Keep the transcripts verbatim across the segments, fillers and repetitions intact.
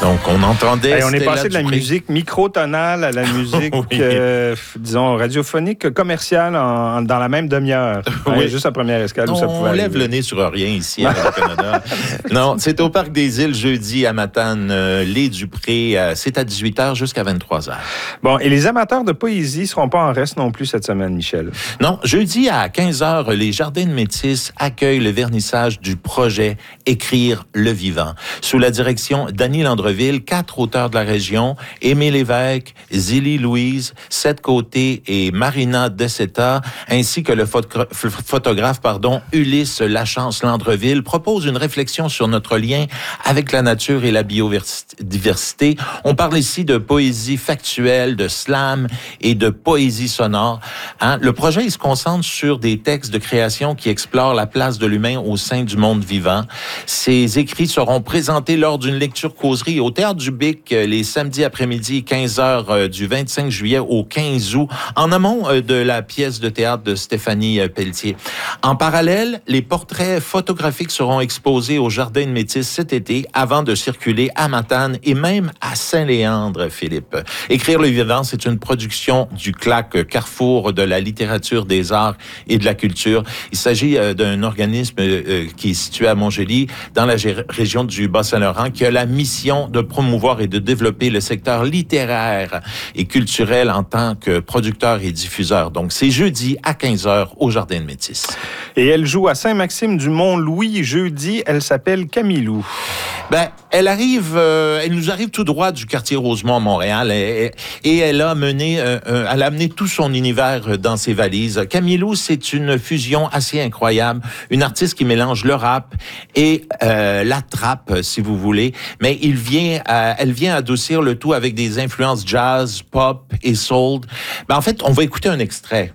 Donc, on entendait... Hey, on est Stella passé de la Dupré. musique microtonale à la musique, Oui. euh, disons, radiophonique, commerciale, en, dans la même demi-heure. Oui. Ouais, juste la première escale où ça On pouvait lève arriver. le nez sur rien ici à Radio-Canada. Non, c'est au Parc des Îles, jeudi, à Matane, euh, les Dupré. Euh, c'est à dix-huit heures jusqu'à vingt-trois heures. Bon, et les amateurs de poésie ne seront pas en reste non plus cette semaine, Michel. Non, jeudi à quinze heures, les Jardins de Métis accueillent le vernissage du projet Écrire le vivant. Sous la direction d'Annie Landreville, quatre auteurs de la région, Émile Lévesque, Zélie Louise, Seth Côté et Marina Deceta, ainsi que le photogra- photographe pardon, Ulysse Lachance Landreville, proposent une réflexion sur notre lien avec la nature et la biodiversité. On parle ici de poésie factuelle, de slam et de poésie sonore. Hein? Le projet il se concentre sur des textes de création qui explorent la place de l'humain au sein du monde vivant. Ces écrits seront présentés lors d'une lecture causerie au Théâtre du Bic les samedis après-midi, quinze heures du vingt-cinq juillet au quinze août, en amont de la pièce de théâtre de Stéphanie Pelletier. En parallèle, les portraits photographiques seront exposés au Jardin de Métis cet été avant de circuler à Matane et même à Saint-Léandre, Philippe. Écrire le vivant, c'est une production du C L A C, Carrefour de la littérature, des arts et de la culture. Il s'agit d'un organisme qui est situé à Montjoly, dans la région du Bas-Saint-Laurent, qui a la mission de promouvoir et de développer le secteur littéraire et culturel en tant que producteur et diffuseur. Donc, c'est jeudi à quinze heures au Jardin de Métis. Et elle joue à Saint-Maxime-du-Mont-Louis jeudi. Elle s'appelle Camilou. Ben, elle arrive, euh, elle nous arrive tout droit du quartier Rosemont à Montréal et, et elle a mené, euh, euh, elle a amené tout son univers dans ses valises. Camilou, c'est une fusion assez incroyable, une artiste qui mélange le rap et euh, la trappe, si vous voulez, mais il vient, à, elle vient adoucir le tout avec des influences jazz, pop et soul. Ben, en fait, on va écouter un extrait.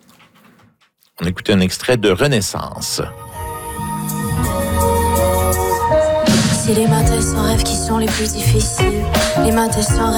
On écoute un extrait de Renaissance. Si les matins sans rêve qui sont les plus difficiles, les matins sans rêve